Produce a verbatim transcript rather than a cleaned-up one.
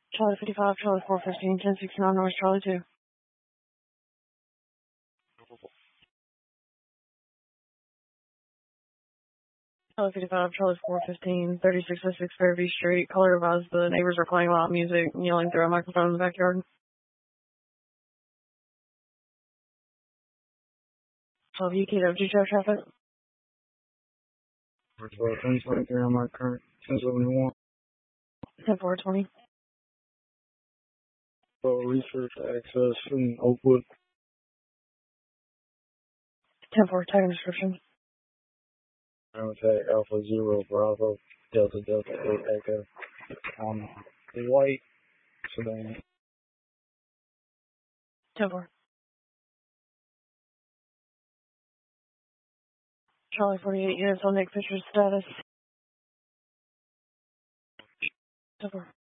Charlie fifty-five, Charlie four fifteen, ten sixty-nine North, Charlie two. Charlie fifty-five, Charlie four fifteen, thirty-six oh six Fairview Street. Caller advised the neighbors are playing loud music and yelling through a microphone in the backyard. twelve U K W J traffic. twelve, ten twenty-three on my current ten seventy-one. ten four twenty. So research access in Oakwood. ten four, tag and description. Contact Alpha Zero Bravo Delta Delta eight Echo on the white sedan. ten four. Charlie forty-eight units on Nick Fisher's status. ten four.